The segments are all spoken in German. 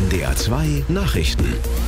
NDR 2 Nachrichten.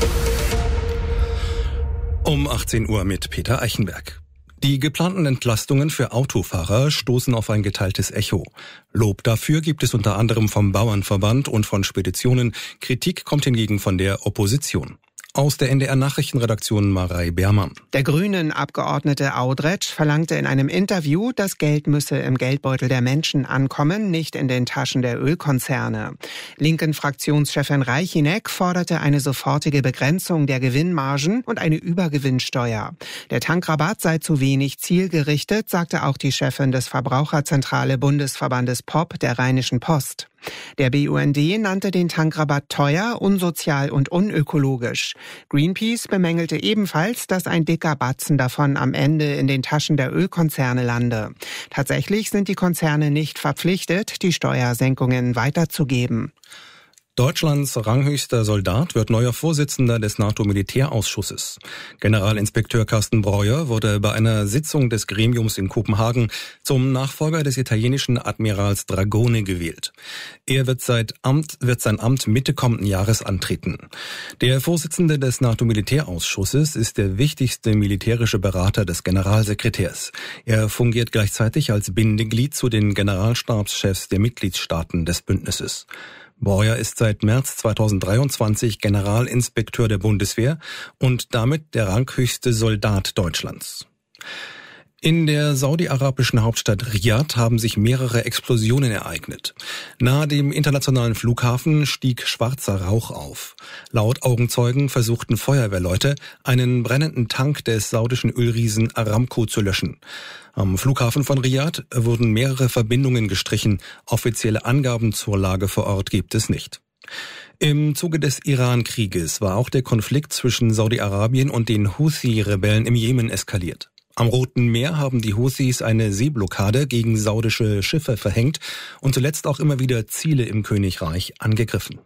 Um 18 Uhr mit Peter Eichenberg. Die geplanten Entlastungen für Autofahrer stoßen auf ein geteiltes Echo. Lob dafür gibt es unter anderem vom Bauernverband und von Speditionen. Kritik kommt hingegen von der Opposition. Aus der NDR-Nachrichtenredaktion Marei Beermann. Der Grünen-Abgeordnete Audretsch verlangte in einem Interview, das Geld müsse im Geldbeutel der Menschen ankommen, nicht in den Taschen der Ölkonzerne. Linken-Fraktionschefin Reichinek forderte eine sofortige Begrenzung der Gewinnmargen und eine Übergewinnsteuer. Der Tankrabatt sei zu wenig zielgerichtet, sagte auch die Chefin des Verbraucherzentrale Bundesverbandes POP der Rheinischen Post. Der BUND nannte den Tankrabatt teuer, unsozial und unökologisch. Greenpeace bemängelte ebenfalls, dass ein dicker Batzen davon am Ende in den Taschen der Ölkonzerne lande. Tatsächlich sind die Konzerne nicht verpflichtet, die Steuersenkungen weiterzugeben. Deutschlands ranghöchster Soldat wird neuer Vorsitzender des NATO-Militärausschusses. Generalinspekteur Carsten Breuer wurde bei einer Sitzung des Gremiums in Kopenhagen zum Nachfolger des italienischen Admirals Dragone gewählt. Er wird sein Amt Mitte kommenden Jahres antreten. Der Vorsitzende des NATO-Militärausschusses ist der wichtigste militärische Berater des Generalsekretärs. Er fungiert gleichzeitig als Bindeglied zu den Generalstabschefs der Mitgliedstaaten des Bündnisses. Breuer ist seit März 2023 Generalinspekteur der Bundeswehr und damit der ranghöchste Soldat Deutschlands. In der saudi-arabischen Hauptstadt Riad haben sich mehrere Explosionen ereignet. Nahe dem internationalen Flughafen stieg schwarzer Rauch auf. Laut Augenzeugen versuchten Feuerwehrleute, einen brennenden Tank des saudischen Ölriesen Aramco zu löschen. Am Flughafen von Riad wurden mehrere Verbindungen gestrichen. Offizielle Angaben zur Lage vor Ort gibt es nicht. Im Zuge des Iran-Krieges war auch der Konflikt zwischen Saudi-Arabien und den Houthi-Rebellen im Jemen eskaliert. Am Roten Meer haben die Houthis eine Seeblockade gegen saudische Schiffe verhängt und zuletzt auch immer wieder Ziele im Königreich angegriffen.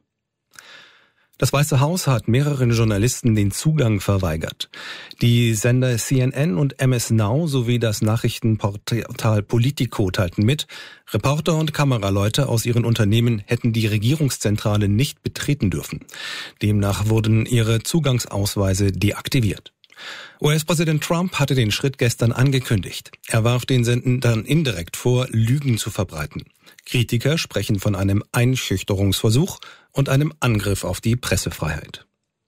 Das Weiße Haus hat mehreren Journalisten den Zugang verweigert. Die Sender CNN und MS Now sowie das Nachrichtenportal Politico teilten mit, Reporter und Kameraleute aus ihren Unternehmen hätten die Regierungszentrale nicht betreten dürfen. Demnach wurden ihre Zugangsausweise deaktiviert. US-Präsident Trump hatte den Schritt gestern angekündigt. Er warf den Sendern indirekt vor, Lügen zu verbreiten. Kritiker sprechen von einem Einschüchterungsversuch und einem Angriff auf die Pressefreiheit.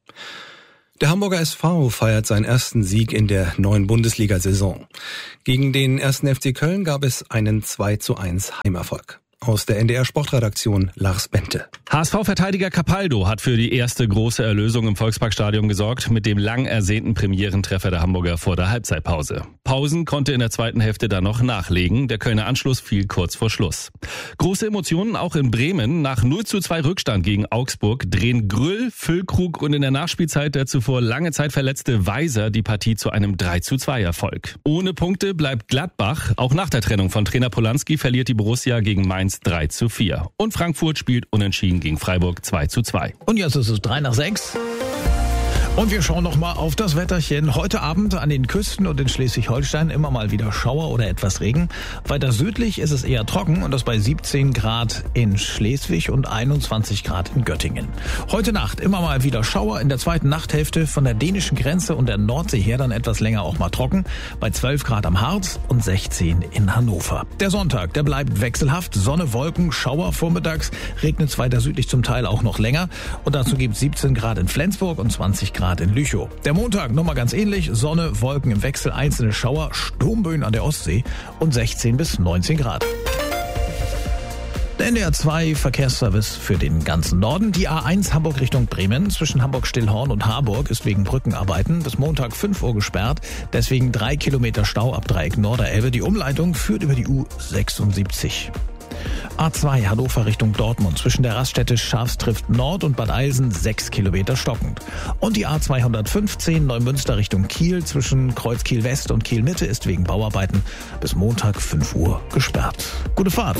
Der Hamburger SV feiert seinen ersten Sieg in der neuen Bundesliga-Saison. Gegen den 1. FC Köln gab es einen 2:1 Heimerfolg. Aus der NDR-Sportredaktion Lars Bente. HSV-Verteidiger Capaldo hat für die erste große Erlösung im Volksparkstadion gesorgt mit dem lang ersehnten Premierentreffer der Hamburger vor der Halbzeitpause. Pausen konnte in der zweiten Hälfte dann noch nachlegen. Der Kölner Anschluss fiel kurz vor Schluss. Große Emotionen auch in Bremen. Nach 0:2 Rückstand gegen Augsburg drehen Grüll, Füllkrug und in der Nachspielzeit der zuvor lange Zeit verletzte Weiser die Partie zu einem 3:2 Erfolg. Ohne Punkte bleibt Gladbach. Auch nach der Trennung von Trainer Polanski verliert die Borussia gegen Mainz 3:4. Und Frankfurt spielt unentschieden gegen Freiburg 2:2. Und jetzt ist es 3:06. Und wir schauen noch mal auf das Wetterchen. Heute Abend an den Küsten und in Schleswig-Holstein immer mal wieder Schauer oder etwas Regen. Weiter südlich ist es eher trocken und das bei 17 Grad in Schleswig und 21 Grad in Göttingen. Heute Nacht immer mal wieder Schauer, in der zweiten Nachthälfte von der dänischen Grenze und der Nordsee her dann etwas länger auch mal trocken. Bei 12 Grad am Harz und 16 in Hannover. Der Sonntag, der bleibt wechselhaft. Sonne, Wolken, Schauer vormittags. Regnet es weiter südlich zum Teil auch noch länger. Und dazu gibt es 17 Grad in Flensburg und 20 Grad in Lüchow. Der Montag nochmal ganz ähnlich. Sonne, Wolken im Wechsel, einzelne Schauer, Sturmböen an der Ostsee und 16 bis 19 Grad. Der NDR 2 Verkehrsservice für den ganzen Norden. Die A1 Hamburg Richtung Bremen zwischen Hamburg-Stillhorn und Harburg ist wegen Brückenarbeiten bis Montag 5 Uhr gesperrt. Deswegen 3 Kilometer Stau ab Dreieck Norderelbe. Die Umleitung führt über die U76. A2 Hannover Richtung Dortmund zwischen der Raststätte Schafstrift Nord und Bad Eilsen 6 Kilometer stockend. Und die A215 Neumünster Richtung Kiel zwischen Kreuz Kiel West und Kiel Mitte ist wegen Bauarbeiten bis Montag 5 Uhr gesperrt. Gute Fahrt!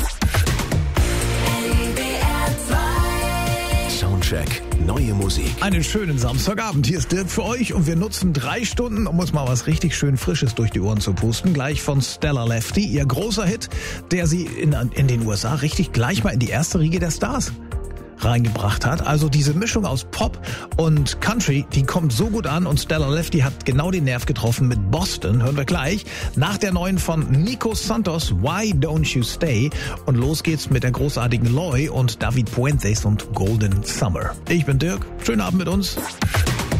Soundcheck, neue Musik. Einen schönen Samstagabend. Hier ist Dirk für euch und wir nutzen 3 Stunden, um uns mal was richtig schön Frisches durch die Ohren zu pusten. Gleich von Stella Lefty, ihr großer Hit, der sie in den USA richtig gleich mal in die erste Riege der Stars reingebracht hat. Also diese Mischung aus Pop und Country, die kommt so gut an und Stella Lefty hat genau den Nerv getroffen mit Boston. Hören wir gleich nach der neuen von Nico Santos, Why Don't You Stay? Und los geht's mit der großartigen Loy und David Puentes und Golden Summer. Ich bin Dirk, schönen Abend mit uns.